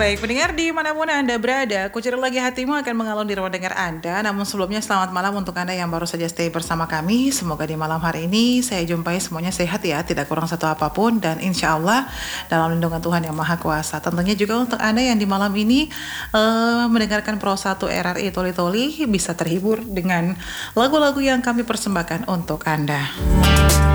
Baik, pendengar dimanapun Anda berada, kucur lagi hatimu akan mengalun di ruang dengar Anda. Namun sebelumnya selamat malam untuk Anda yang baru saja stay bersama kami. Semoga di malam hari ini saya jumpai semuanya sehat ya, tidak kurang satu apapun. Dan insya Allah dalam lindungan Tuhan Yang Maha Kuasa. Tentunya juga untuk Anda yang di malam ini mendengarkan Pro 1 RRI Toli Toli bisa terhibur dengan lagu-lagu yang kami persembahkan untuk Anda.